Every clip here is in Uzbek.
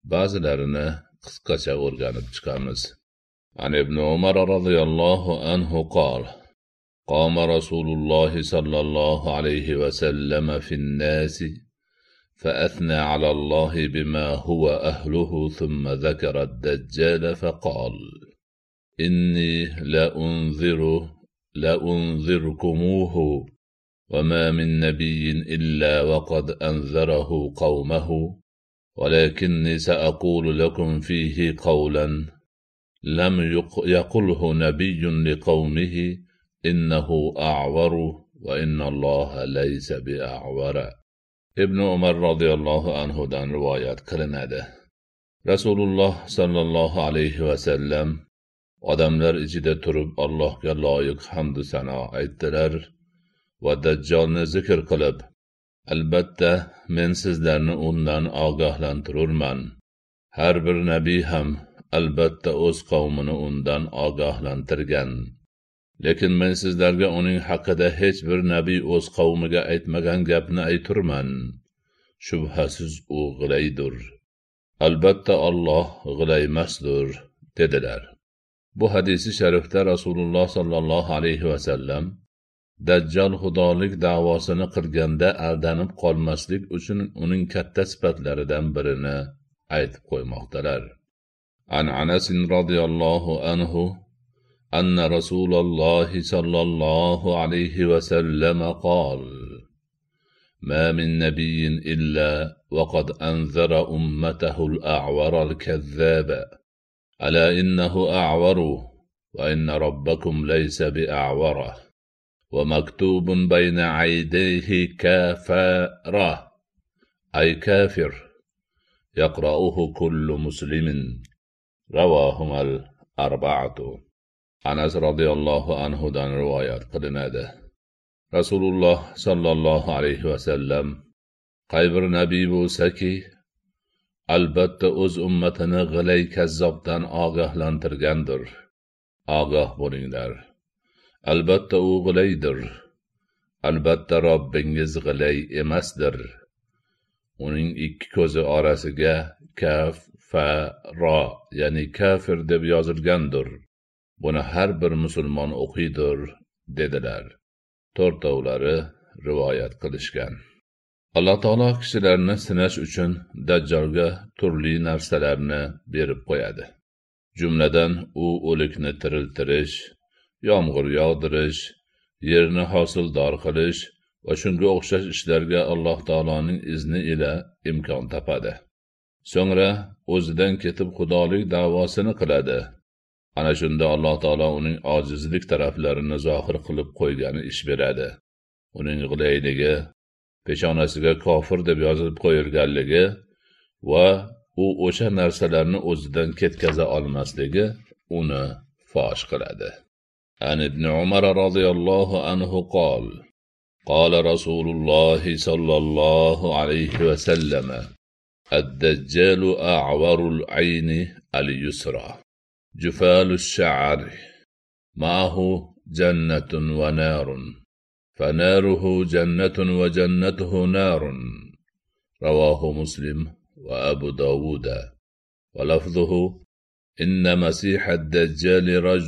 ba'zilarini qisqacha o'rganib chiqamiz. An ibn Umar radhiyallohu anhu qala قام رسول الله صلى الله عليه وسلم في الناس فأثنى على الله بما هو أهله ثم ذكر الدجال فقال إني لأنذركموه وما من نبي إلا وقد أنذره قومه ولكني سأقول لكم فيه قولا لم يقله نبي لقومه إنه أعور وإن الله ليس بأعور. ibn Umar radhiyallohu anhudan rivoyat qilinadi. Rasululloh sallallohu alayhi va sallam odamlar ichida turib Allohga loyiq hamd va sano aytdilar va Dajjolni zikr qilib, albatta men sizlarni undan ogohlantirurman. Har bir nabiy ham albatta o'z qavmini undan ogohlantirgan. Lekin men sizlarga uning haqida hech bir nabiy o'z qavmiga aytmagan gapni ayturman. Shubhasiz u g'ilaydir. Albatta Alloh g'ilaymasdir, dedilar. Bu hadisi sharifda Rasululloh sallallohu alayhi va sallam Dajjal xudolik da'vosini qilganda aldanib qolmaslik uchun uning katta sifatlaridan birini aytib qo'ymoqdalar. An Anas radhiyallohu anhu أن رسول الله صلى الله عليه وسلم قال ما من نبي إلا وقد أنذر أمته الأعور الكذاب ألا إنه أعور وإن ربكم ليس بأعوره ومكتوب بين عيديه كافرة أي كافر يقرأه كل مسلم. رواهما الأربعة. Anas radhiyallohu anhudan rivoyat qilinadi. Rasululloh sallallohu alayhi va sallam qay bir nabiy bo'lsa-ki, albatta o'z ummatini g'ilay kazzobdan ogohlantirgandir. Ogoh bo'linglar. Albatta u g'ilaydir. Albatta Robbingiz g'ilay emasdir. Uning ikki ko'zi orasiga kaf fa ro, ya'ni kafir deb yozilgandir. Buni har bir musulmon o'qiydir, dedilar. To'rtovlari rivoyat qilishgan. Alloh taolo kishilarni sinash uchun Dajjolga turli narsalarni berib qo'yadi. Jumladan u o'likni tiriltirish, yomg'ir yog'dirish, yerni hosildor qilish va shunga o'xshash ishlarga Alloh taoloning izni ila imkon topadi. So'ngra o'zidan ketib xudolik da'vosini qiladi. Ana shunda Alloh taolo uning ojizlik taraflarini zohir qilib qo'ygani ish beradi. Uning g'ilayligi, peshonasiga kofir deb yozilib qo'yilganligi va u o'sha narsalarni o'zidan ketkaza olmasligi uni fosh qiladi. An ibn Umar radhiyallohu anhu qol قال رسول الله صلى الله عليه وسلم الدجال أعور العين اليسرى جفال الشعر معه جنة ونار فناره جنة وجنته نار. رواه مسلم وأبو داود. ولفظه إن مسيح الدجال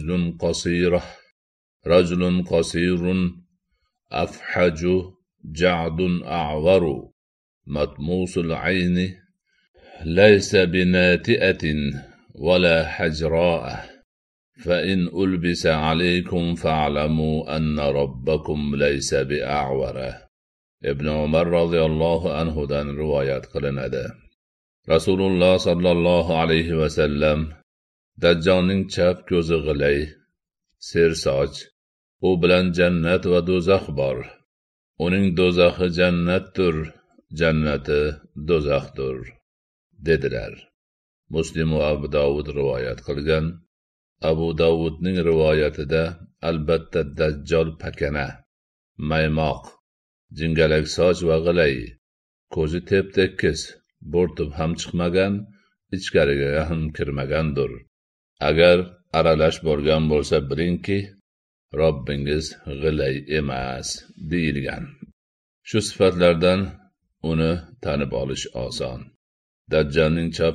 رجل قصير أفحج جعد أعور مطموس العين ليس بناتئة ولا حجراء فإن ألبس عليكم فاعلموا أن ربكم ليس بأعور. ibn Umar radhiyallohu anhudan rivoyat qilinadi. Rasululloh sallallohu alayhi va sallam Dajjolning chap ko'zi g'ilay, sersoch, u bilan jannat va do'zax bor. Uning do'zaxi jannatdir, jannati do'zaxdir, dedilar. Muslim va Abu Dawud rivoyat qilgan. Abu Dawudning rivoyatida albatta Dajjol pakana, maymoq, jingalak soch va g'ilay, ko'zi tep-tekis, bo'rtib ham chiqmagan, ichkariga ham kirmagandir. Agar aralash bo'lgan bo'lsa bilingki, Robbingiz g'ilay emas, deyilgan. Shu sifatlardan uni tanib olish oson. Dajjalning chap